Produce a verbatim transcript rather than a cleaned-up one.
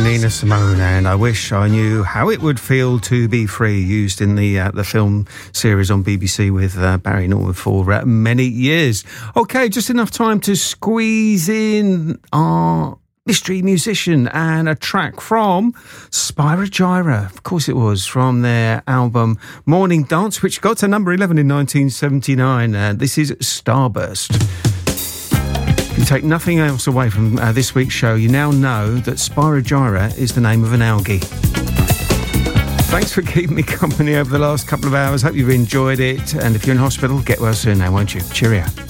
Nina Simone, and I wish I knew how it would feel to be free, used in the uh, the film series on B B C with uh, Barry Norwood for uh, many years. Okay, just enough time to squeeze in our mystery musician and a track from Spyro Gyra. Of course it was, from their album Morning Dance, which got to number eleven in nineteen seventy-nine. Uh, this is Starburst. You take nothing else away from uh, this week's show. You now know that Spyro Gyra is the name of an algae. Thanks for keeping me company over the last couple of hours. Hope you've enjoyed it. And if you're in hospital, get well soon now, won't you? Cheerio.